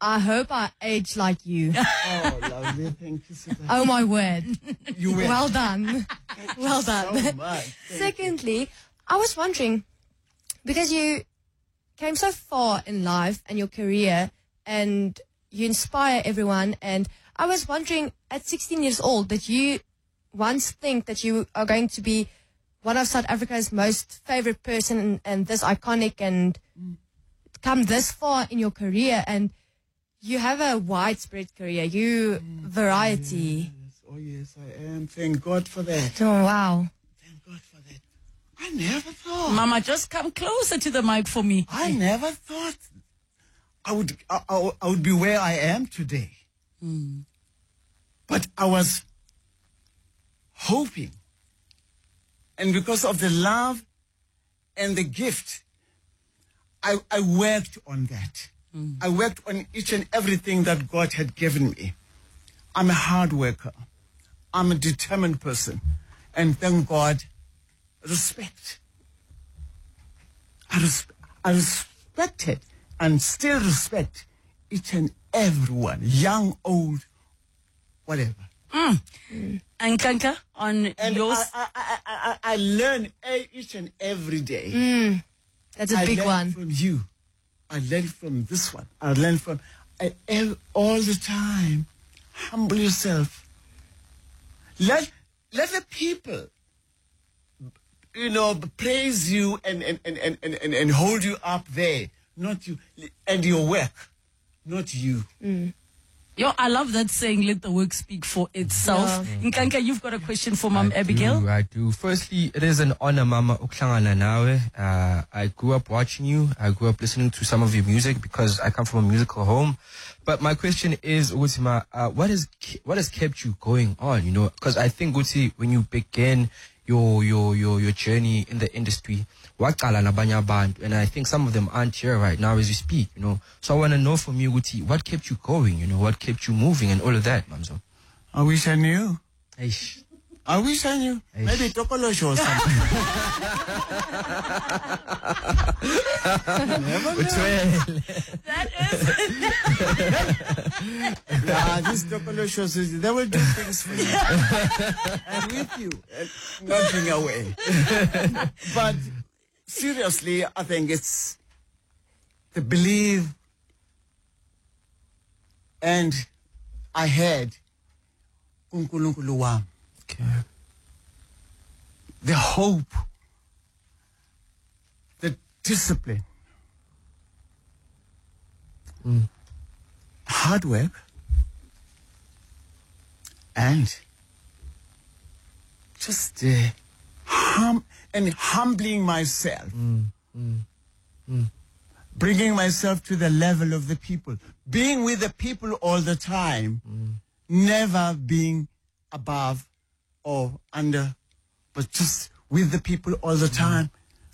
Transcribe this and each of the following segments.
I hope I age like you. Oh, lovely. Thank you so much. Oh, my word. You win. Well done. Well done. So much. Secondly, I was wondering, because you came so far in life and your career, and you inspire everyone, and I was wondering, at 16 years old, did you once think that you are going to be one of South Africa's most favorite person and this iconic, and come this far in your career, and you have a widespread career, variety. Yes. Oh, yes, I am. Thank God for that. Oh, wow. Thank God for that. I never thought. Mama, just come closer to the mic for me. I never thought I would be where I am today. But I was hoping, and because of the love and the gift, I worked on that. I worked on each and everything that God had given me. I'm a hard worker. I'm a determined person. And thank God, respect. I respected and still respect each and everyone, young, old, whatever. And Kanka, on And yours? I learn each and every day. That's a big I learn one. from you. I learn from this one. I learn from all the time. Humble yourself. Let the people, praise you and hold you up there, not you, and your work, not you. Yo, I love that saying, let the work speak for itself. Nkanka, you've got a question for Mom Abigail? I do. Firstly, it is an honor, Mama Uklangana Nawe. I grew up watching you. I grew up listening to some of your music because I come from a musical home. But my question is, Utima, what has kept you going on? Because I think, Uti, when you began your journey in the industry, and I think some of them aren't here right now as we speak, So I want to know from you, Uti, what kept you going, what kept you moving and all of that, Mamzo? I wish I knew. Eish. I wish I knew. Maybe Tokolosho or something. Never know. That is... These Tokolosho, they will do things for you. And with you. And nothing away. But seriously, I think it's the belief, and I had uNkulunkulu wami. Okay. The hope, the discipline, hard work, and just humbling myself, bringing myself to the level of the people, being with the people all the time, never being above or under, but just with the people all the time.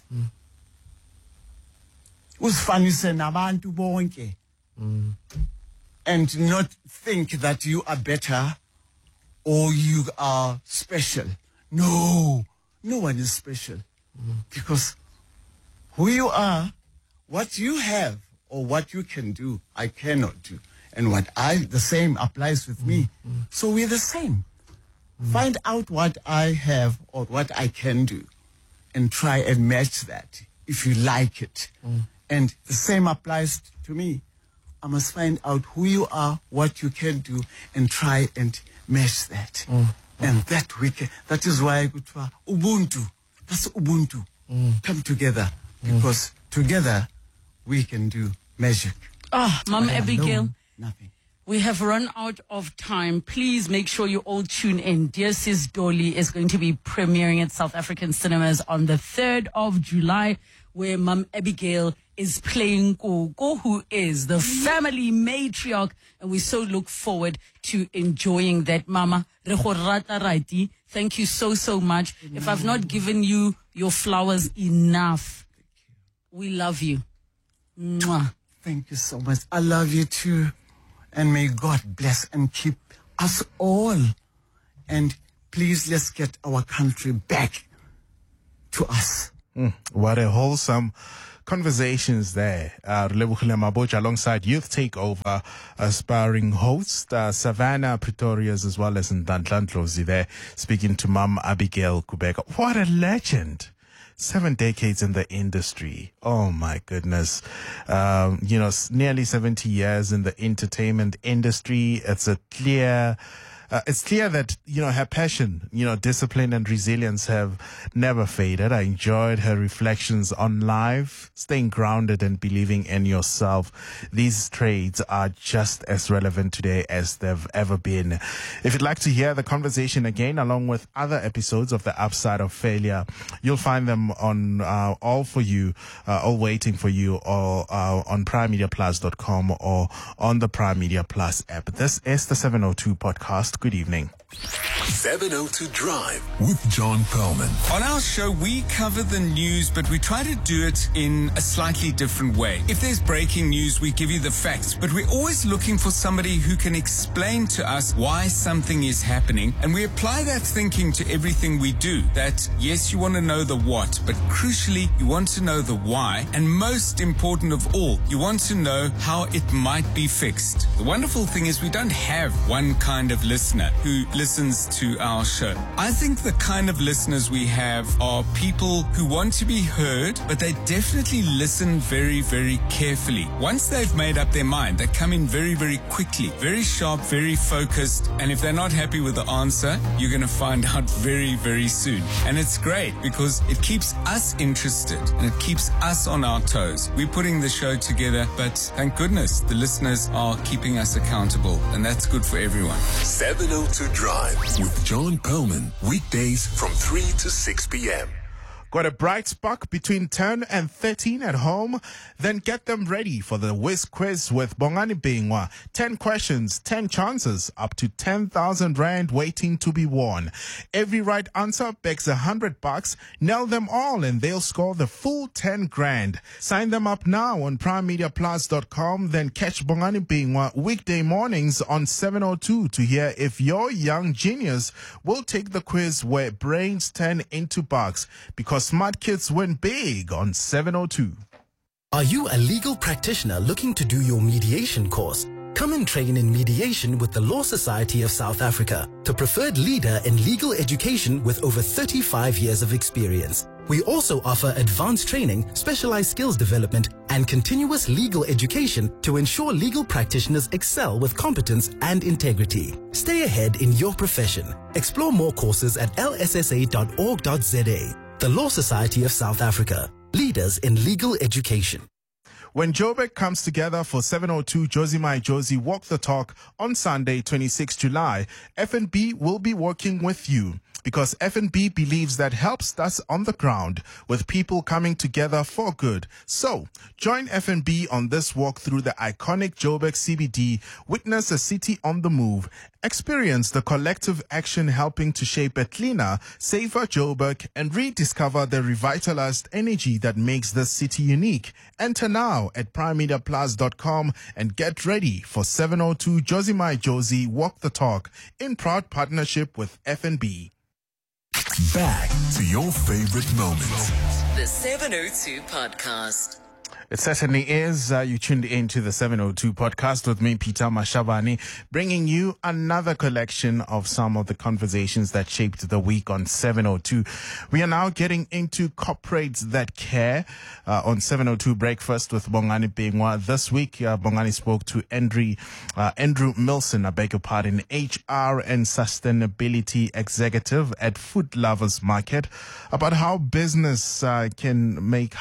Usifanise nabantu bonke. And not think that you are better or you are special. No one is special. Because who you are, what you have or what you can do, I cannot do. And the same applies with me. So we're the same. Find out what I have or what I can do and try and match that if you like it. And the same applies to me. I must find out who you are, what you can do, and try and match that. And that is why I go to Ubuntu. That's Ubuntu. Come together, because together we can do magic. Mom Abigail. Nothing. We have run out of time. Please make sure you all tune in. Dear Sis Dolly is going to be premiering at South African cinemas on the 3rd of July, where Mom Abigail is playing Koko, who is the family matriarch, and we so look forward to enjoying that. Mama, thank you so much. If I've not given you your flowers enough, we love you. Mwah. Thank you so much. I love you too. And may God bless and keep us all. And please, let's get our country back to us. What a wholesome conversations there. Relebohile Mabotja alongside Youth Takeover aspiring host Savannah Pretorius, as well as Ndandla Ndlozi there, speaking to Mom Abigail Kubeka. What a legend! 7 decades in the industry. Oh my goodness. Nearly 70 years in the entertainment industry. It's clear that, her passion, discipline and resilience have never faded. I enjoyed her reflections on life, staying grounded and believing in yourself. These traits are just as relevant today as they've ever been. If you'd like to hear the conversation again, along with other episodes of The Upside of Failure, you'll find them on all waiting for you, or on primemediaplus.com or on the Prime Media Plus app. This is the 702 podcast. Good evening. 702 Drive with John Perlman. On our show, we cover the news, but we try to do it in a slightly different way. If there's breaking news, we give you the facts, but we're always looking for somebody who can explain to us why something is happening, and we apply that thinking to everything we do. That, yes, you want to know the what, but crucially, you want to know the why, and most important of all, you want to know how it might be fixed. The wonderful thing is we don't have one kind of listener who listens to our show. I think the kind of listeners we have are people who want to be heard, but they definitely listen very, very carefully. Once they've made up their mind, they come in very, very quickly, very sharp, very focused, and if they're not happy with the answer, you're going to find out very, very soon. And it's great because it keeps us interested and it keeps us on our toes. We're putting the show together, but thank goodness the listeners are keeping us accountable, and that's good for everyone. 702 Drive with John Perlman. Weekdays from 3 to 6 p.m. Got a bright spark between 10 and 13 at home? Then get them ready for the Whiz Quiz with Bongani Bingwa. 10 questions, 10 chances, up to 10,000 Rand waiting to be won. Every right answer begs $100. Nail them all and they'll score the full 10 grand. Sign them up now on primemediaplus.com. Then catch Bongani Bingwa weekday mornings on 702 to hear if your young genius will take the quiz where brains turn into bucks. Because smart kids win big on 702. Are you a legal practitioner looking to do your mediation course? Come and train in mediation with the Law Society of South Africa, the preferred leader in legal education with over 35 years of experience. We also offer advanced training, specialized skills development, and continuous legal education to ensure legal practitioners excel with competence and integrity. Stay ahead in your profession. Explore more courses at lssa.org.za. The Law Society of South Africa, leaders in legal education. When Joburg comes together for 702 Josie My Josie Walk the Talk on Sunday, 26 July, FNB will be working with you. Because FNB believes that help starts on the ground with people coming together for good. So, join FNB on this walk through the iconic Joburg CBD, witness a city on the move, experience the collective action helping to shape a cleaner, safer Joburg, and rediscover the revitalized energy that makes this city unique. Enter now at primemediaplus.com and get ready for 702 Josie My Josie Walk the Talk in proud partnership with FNB. Back to your favorite moments. The 702 Podcast. It certainly is. You tuned into the 702 podcast with me, Peter Mashabane, bringing you another collection of some of the conversations that shaped the week on 702. We are now getting into corporates that care on 702 Breakfast with Bongani Bingwa. This week, Bongani spoke to Andrew Milson, I beg your pardon, HR and Sustainability Executive at Food Lovers Market, about how businesses can make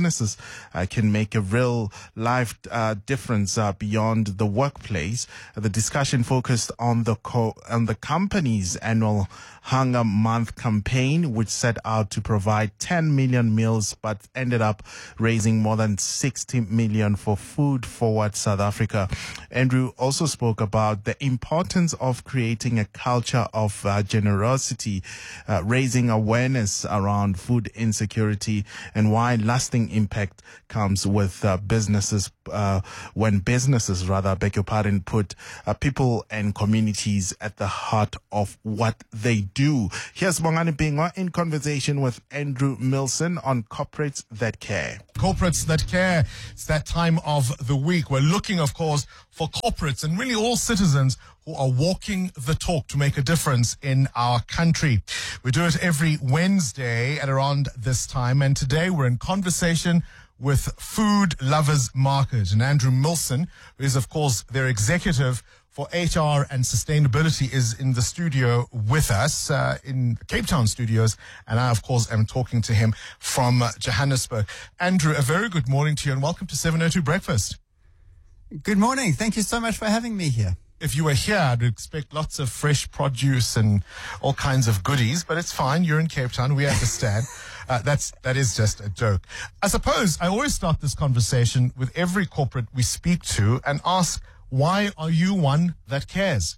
a real life difference beyond the workplace. The discussion focused on the company's annual Hunger Month campaign, which set out to provide 10 million meals, but ended up raising more than 60 million for Food Forward South Africa. Andrew also spoke about the importance of creating a culture of generosity, raising awareness around food insecurity, and why lasting impact comes with businesses, when businesses, rather, beg your pardon, put people and communities at the heart of what they do. Here's Bongani Bingwa in conversation with Andrew Milson on Corporates That Care. Corporates That Care. It's that time of the week. We're looking, of course, for corporates and really all citizens who are walking the talk to make a difference in our country. We do it every Wednesday at around this time, and today we're in conversation with Food Lovers Market. And Andrew Milson, who is, of course, their executive for HR and sustainability, is in the studio with us in Cape Town studios. And I, of course, am talking to him from Johannesburg. Andrew, a very good morning to you and welcome to 702 Breakfast. Good morning. Thank you so much for having me here. If you were here, I'd expect lots of fresh produce and all kinds of goodies, but it's fine. You're in Cape Town. We understand. That is just a joke. I suppose I always start this conversation with every corporate we speak to and ask, why are you one that cares?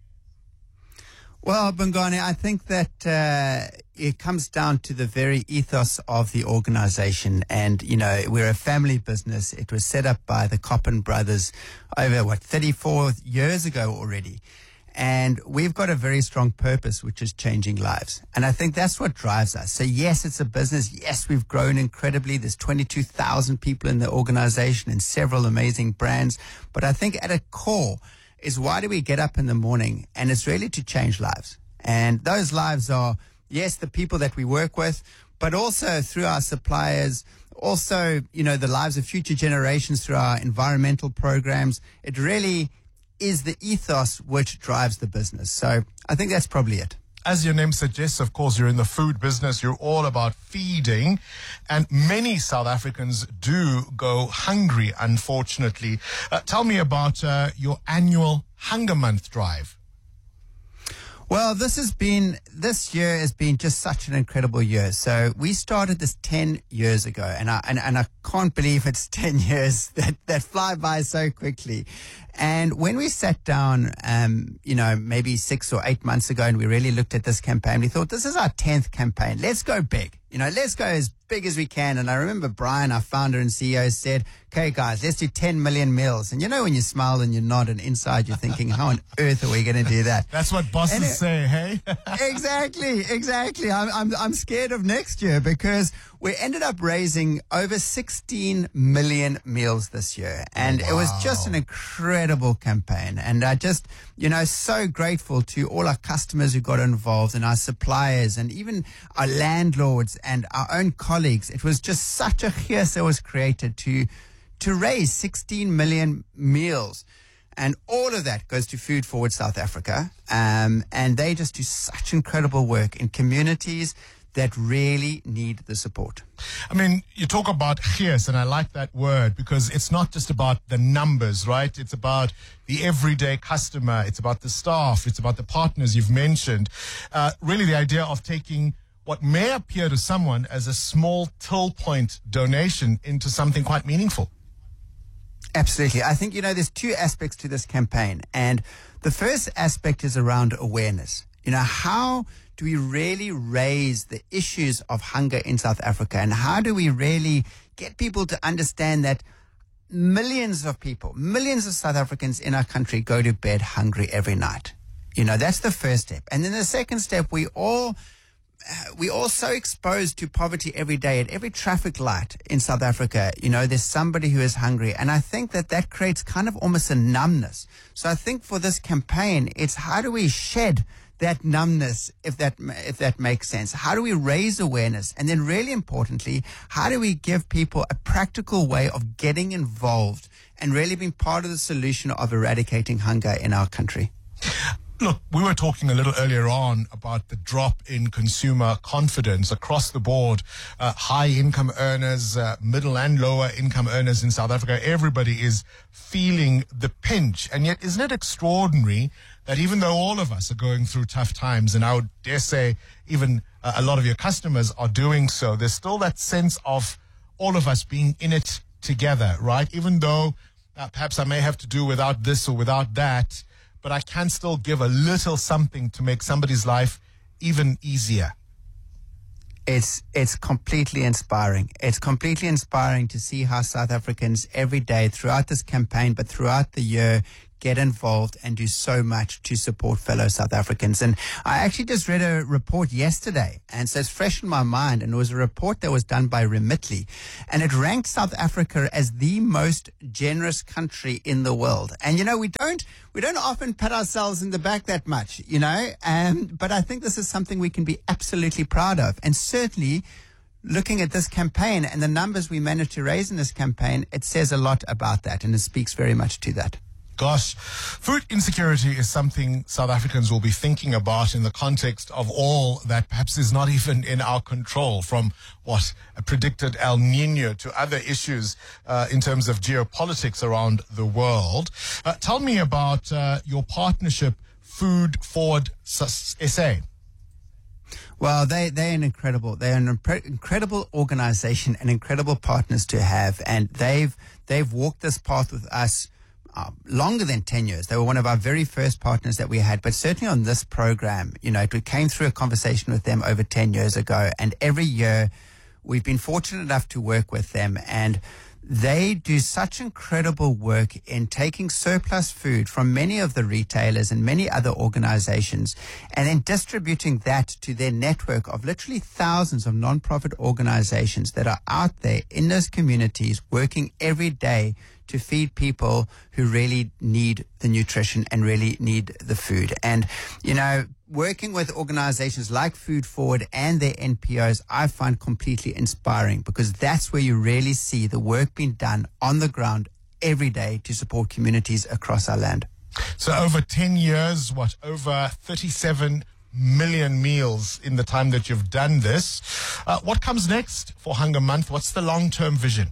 Well, Bongani, I think that it comes down to the very ethos of the organization. And, you know, we're a family business. It was set up by the Coppen brothers over, 34 years ago already. And we've got a very strong purpose, which is changing lives. And I think that's what drives us. So, yes, it's a business. Yes, we've grown incredibly. There's 22,000 people in the organization and several amazing brands. But I think at a core is, why do we get up in the morning? And it's really to change lives. And those lives are, yes, the people that we work with, but also through our suppliers, also, you know, the lives of future generations through our environmental programs. It really is the ethos which drives the business. So I think that's probably it. As your name suggests, of course, you're in the food business. You're all about feeding. And many South Africans do go hungry, unfortunately. Tell me about your annual Hunger Month drive. Well, this year has been just such an incredible year. So we started this 10 years ago, and I can't believe it's 10 years that fly by so quickly. And when we sat down, maybe 6 or 8 months ago, and we really looked at this campaign, we thought, this is our 10th campaign. Let's go big. Let's go as big as we can. And I remember Brian, our founder and CEO, said, okay, guys, let's do 10 million meals. And when you smile and you nod and inside you're thinking, how on earth are we going to do that? That's what bosses say, hey? Exactly. I'm scared of next year, because we ended up raising over 16 million meals this year. And It was just an incredible campaign. And I just, so grateful to all our customers who got involved, and our suppliers, and even our landlords and our own colleagues. It was just such a gees that was created to raise 16 million meals. And all of that goes to Food Forward South Africa. And they just do such incredible work in communities that really need the support. I mean, you talk about gees, and I like that word, because it's not just about the numbers, right? It's about the everyday customer. It's about the staff. It's about the partners you've mentioned. Really the idea of taking what may appear to someone as a small till point donation into something quite meaningful. Absolutely. I think, there's two aspects to this campaign. And the first aspect is around awareness. How do we really raise the issues of hunger in South Africa? And how do we really get people to understand that millions of people, millions of South Africans in our country go to bed hungry every night? That's the first step. And then the second step, we all so exposed to poverty every day. At every traffic light in South Africa, there's somebody who is hungry. And I think that creates kind of almost a numbness. So I think for this campaign, it's how do we shed that numbness, if that makes sense? How do we raise awareness? And then really importantly, how do we give people a practical way of getting involved and really being part of the solution of eradicating hunger in our country? Look, we were talking a little earlier on about the drop in consumer confidence across the board. High income earners, middle and lower income earners in South Africa, everybody is feeling the pinch. And yet, isn't it extraordinary that even though all of us are going through tough times, and I would dare say even a lot of your customers are doing so, there's still that sense of all of us being in it together, right? Even though perhaps I may have to do without this or without that, but I can still give a little something to make somebody's life even easier. It's completely inspiring. It's completely inspiring to see how South Africans every day throughout this campaign, but throughout the year, get involved and do so much to support fellow South Africans. And I actually just read a report yesterday, and so it's fresh in my mind, and it was a report that was done by Remitly, and it ranked South Africa as the most generous country in the world. And, you know, we don't often pat ourselves in the back that much, you know, but I think this is something we can be absolutely proud of. And certainly, looking at this campaign and the numbers we managed to raise in this campaign, it says a lot about that, and it speaks very much to that. Gosh, food insecurity is something South Africans will be thinking about in the context of all that perhaps is not even in our control, from a predicted El Nino to other issues in terms of geopolitics around the world. Tell me about your partnership, Food Forward SA. Well, they're an incredible organization and incredible partners to have, and they've walked this path with us longer than 10 years. They were one of our very first partners that we had, but certainly on this program, you know, we came through a conversation with them over 10 years ago, and every year we've been fortunate enough to work with them, and they do such incredible work in taking surplus food from many of the retailers and many other organizations and then distributing that to their network of literally thousands of nonprofit organizations that are out there in those communities working every day to feed people who really need the nutrition and really need the food. And, you know, working with organizations like Food Forward and their NPOs, I find completely inspiring, because that's where you really see the work being done on the ground every day to support communities across our land. So over 10 years, over 37 million meals in the time that you've done this. What comes next for Hunger Month? What's the long-term vision?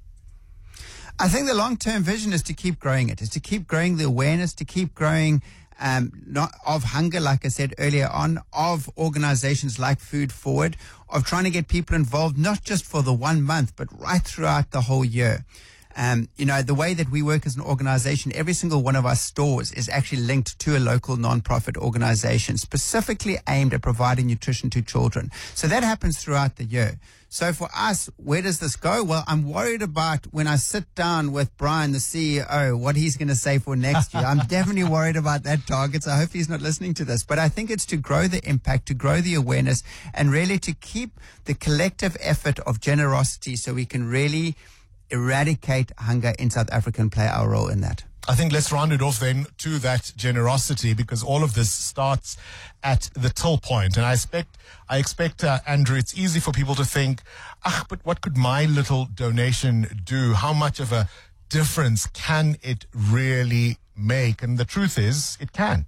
I think the long-term vision is to keep growing it, is to keep growing the awareness, to keep growing not of hunger, like I said earlier on, of organizations like Food Forward, of trying to get people involved, not just for the 1 month, but right throughout the whole year. You know, the way that we work as an organization, every single one of our stores is actually linked to a local nonprofit organization specifically aimed at providing nutrition to children. So that happens throughout the year. So for us, where does this go? Well, I'm worried about when I sit down with Brian, the CEO, what he's going to say for next year. I'm definitely worried about that target. So I hope he's not listening to this. But I think it's to grow the impact, to grow the awareness, and really to keep the collective effort of generosity so we can really eradicate hunger in South Africa and play our role in that. I think let's round it off then to that generosity, because all of this starts at the till point. And I expect, Andrew, it's easy for people to think, but what could my little donation do? How much of a difference can it really make? And the truth is, it can.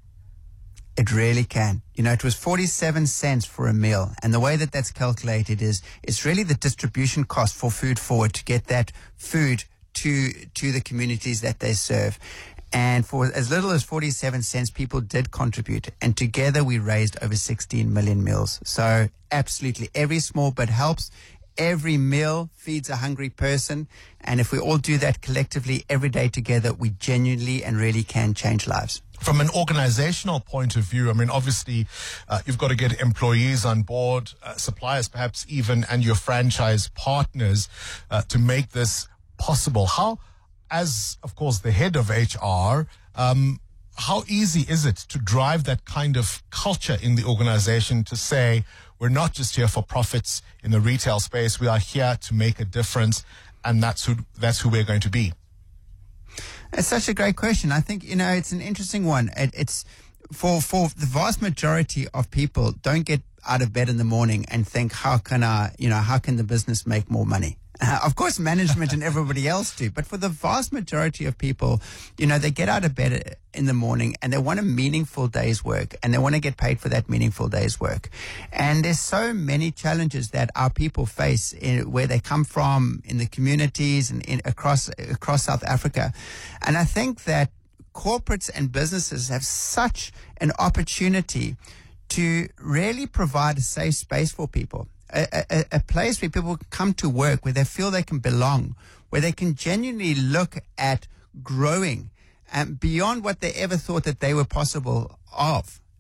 It really can. You know, it was 47 cents for a meal. And the way that that's calculated is it's really the distribution cost for Food Forward to get that food to the communities that they serve. And for as little as 47 cents, people did contribute. And together we raised over 16 million meals. So absolutely, every small bit helps. Every meal feeds a hungry person. And if we all do that collectively every day together, we genuinely and really can change lives. From an organizational point of view, I mean, obviously, you've got to get employees on board, suppliers perhaps even, and your franchise partners to make this possible. How, as, of course, the head of HR, how easy is it to drive that kind of culture in the organization to say, we're not just here for profits in the retail space, we are here to make a difference, and that's who we're going to be? It's such a great question. I think, you know, it's an interesting one. It's for the vast majority of people don't get out of bed in the morning and think, how can the business make more money? Of course, management and everybody else do. But for the vast majority of people, you know, they get out of bed in the morning and they want a meaningful day's work, and they want to get paid for that meaningful day's work. And there's so many challenges that our people face where they come from, in the communities and across South Africa. And I think that corporates and businesses have such an opportunity to really provide a safe space for people. A place where people come to work, where they feel they can belong, where they can genuinely look at growing beyond what they ever thought that they were possible of.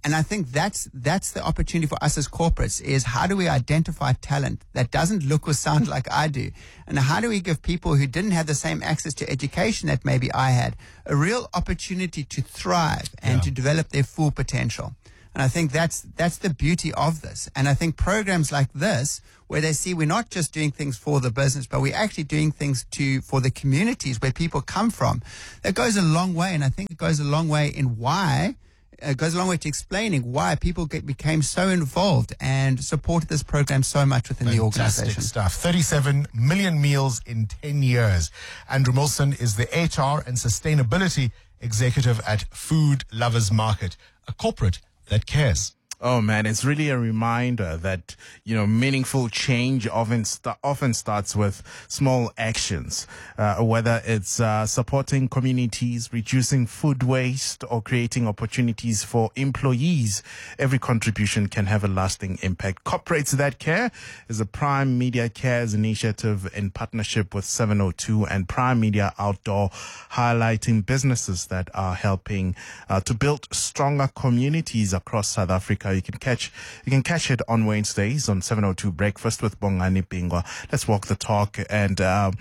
And I think that's the opportunity for us as corporates is how do we identify talent that doesn't look or sound like I do? And how do we give people who didn't have the same access to education that maybe I had a real opportunity to thrive and to develop their full potential? And I think that's the beauty of this. And I think programs like this, where they see we're not just doing things for the business, but we're actually doing things for the communities where people come from, that goes a long way. And I think it goes a long way in why, it goes a long way to explaining why people became so involved and supported this program so much within the organization. Fantastic stuff. 37 million meals in 10 years. Andrew Milson is the HR and Sustainability Executive at Food Lovers Market, a corporate that cares. Oh man, it's really a reminder that, meaningful change often starts with small actions, whether it's supporting communities, reducing food waste, or creating opportunities for employees. Every contribution can have a lasting impact. Corporates That Care is a Prime Media Cares initiative in partnership with 702 and Prime Media Outdoor, highlighting businesses that are helping to build stronger communities across South Africa. You can catch it on Wednesdays on 702 Breakfast with Bongani Bingwa. Let's walk the talk, and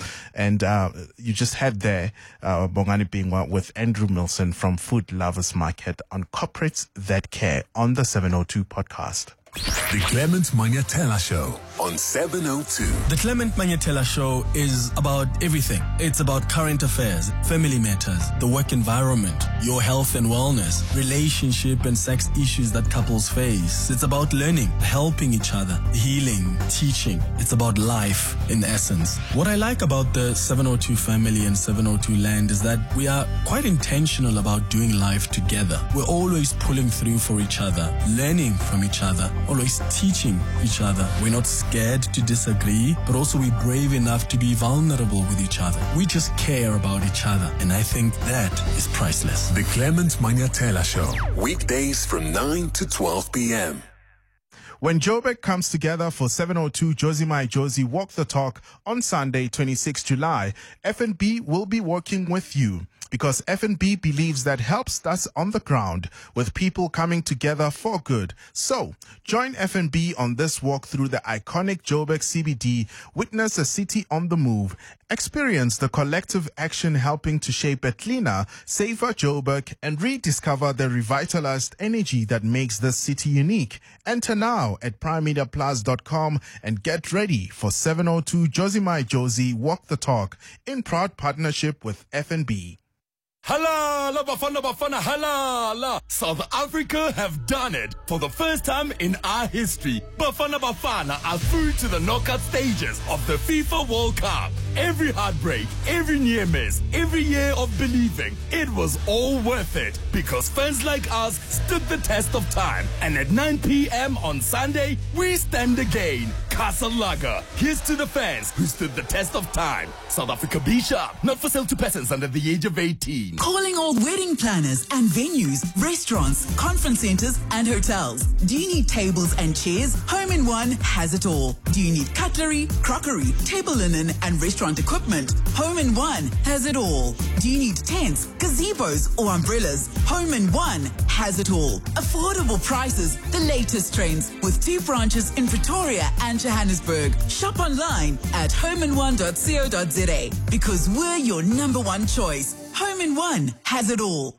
you just had there Bongani Bingwa with Andrew Milson from Food Lovers Market on Corporates That Care on the 702 podcast. The Clement Manyatela Show on 702. The Clement Manyatela Show is about everything. It's about current affairs, family matters, the work environment, your health and wellness, relationship and sex issues that couples face. It's about learning, helping each other, healing, teaching. It's about life in essence. What I like about the 702 family and 702 land is that we are quite intentional about doing life together. We're always pulling through for each other, learning from each other, always teaching each other. We're not scared to disagree, but also we're brave enough to be vulnerable with each other. We just care about each other, and I think that is priceless. The Clement Manyatela Show, weekdays from 9 to 12 p.m. When Joburg comes together for 702 Josie My Josie Walk the Talk on Sunday, 26 July, FNB will be working with you, because FNB believes that help starts on the ground with people coming together for good. So, join FNB on this walk through the iconic Joburg CBD, witness a city on the move, experience the collective action helping to shape a cleaner, safer Joburg, and rediscover the revitalized energy that makes this city unique. Enter now at primemediaplus.com and get ready for 702 Josie My Josie Walk the Talk in proud partnership with FNB. Halala, Bafana, halala. South Africa have done it for the first time in our history. Bafana are through to the knockout stages of the FIFA World Cup. Every heartbreak, every near miss, every year of believing, it was all worth it because fans like us stood the test of time. And at 9 p.m. on Sunday, we stand again. Castle Lager. Here's to the fans who stood the test of time. South Africa Be Sharp, not for sale to persons under the age of 18. Calling all wedding planners and venues, restaurants, conference centers, and hotels. Do you need tables and chairs? Home in One has it all. Do you need cutlery, crockery, table linen, and restaurant equipment? Home in One has it all. Do you need tents, gazebos, or umbrellas? Home in One has it all. Affordable prices, the latest trends, with 2 branches in Pretoria and Johannesburg. Shop online at homein1.co.za because we're your #1 choice. Home in One has it all.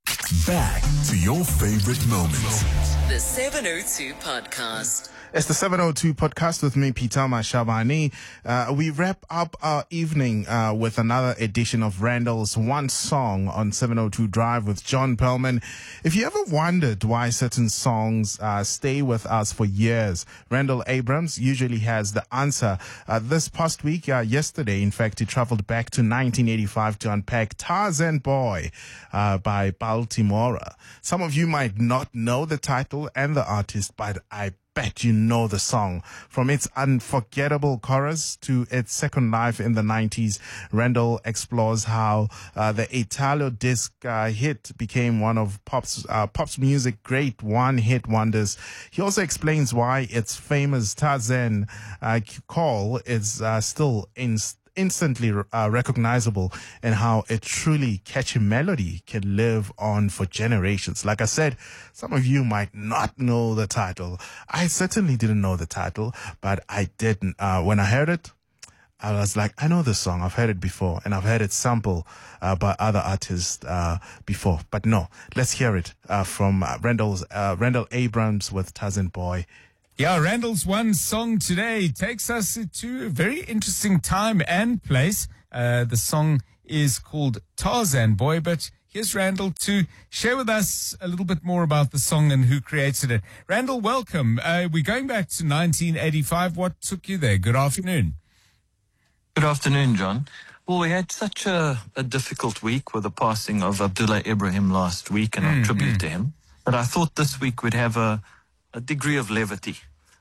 Back to your favorite moments. The 702 Podcast. It's the 702 podcast with me, Peter Mashabani. We wrap up our evening with another edition of Randall's One Song on 702 Drive with John Perlman. If you ever wondered why certain songs stay with us for years, Randall Abrams usually has the answer. This past week, yesterday, in fact, he traveled back to 1985 to unpack Tarzan Boy by Baltimora. Some of you might not know the title and the artist, but I bet you know the song. From its unforgettable chorus to its second life in the 90s, Randall explores how the Italo disc hit became one of pop's music great one-hit wonders. He also explains why its famous Tarzan call is still instantly recognizable, and how a truly catchy melody can live on for generations. Like I said, some of you might not know the title. I certainly didn't know the title, but I didn't. When I heard it, I was like, I know this song. I've heard it before, and I've heard it sampled by other artists before. But no, let's hear it from Randall Abrams with Tarzan Boy. Yeah, Randall's one song today takes us to a very interesting time and place. The song is called Tarzan Boy, but here's Randall to share with us a little bit more about the song and who created it. Randall, welcome. We're going back to 1985. What took you there? Good afternoon. Good afternoon, John. Well, we had such a difficult week with the passing of Abdullah Ibrahim last week and our tribute to him, but I thought this week we'd have a degree of levity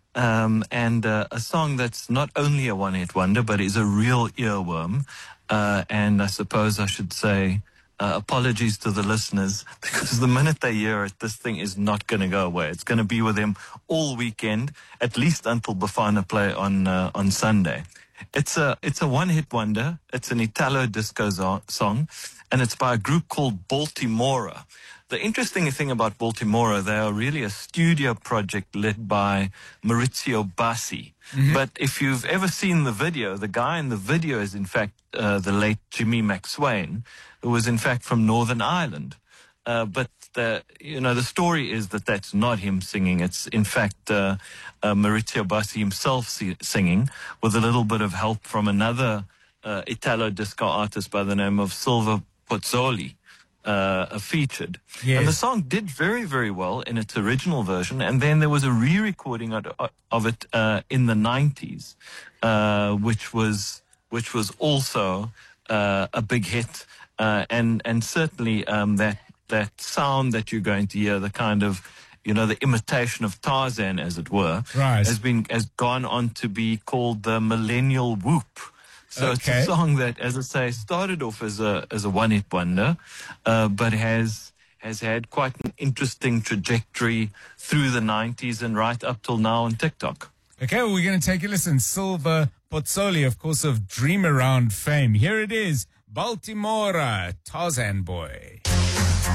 and a song that's not only a one-hit wonder, but is a real earworm. And I suppose I should say apologies to the listeners, because the minute they hear it, this thing is not going to go away. It's going to be with them all weekend, at least until Bafana play on Sunday. It's a one-hit wonder. It's an Italo disco song, and it's by a group called Baltimora. The interesting thing about Baltimora, they are really a studio project led by Maurizio Bassi. But if you've ever seen the video, the guy in the video is in fact the late Jimmy McSwain, who was in fact from Northern Ireland. But the story is that that's not him singing. It's in fact Maurizio Bassi himself singing, with a little bit of help from another Italo disco artist by the name of Silva Pozzoli, featured. Yes. And the song did very, very well in its original version, and then there was a re-recording of it in the 90s, which was also a big hit, and certainly that sound that you're going to hear, the kind of, the imitation of Tarzan, as it were, right, has gone on to be called the Millennial Whoop. So It's a song that, as I say, started off as a one-hit wonder, but has had quite an interesting trajectory through the 90s and right up till now on TikTok. Okay, well, we're going to take a listen. Silva Pozzoli, of course, of Dream Around fame. Here it is, Baltimora, Tarzan Boy.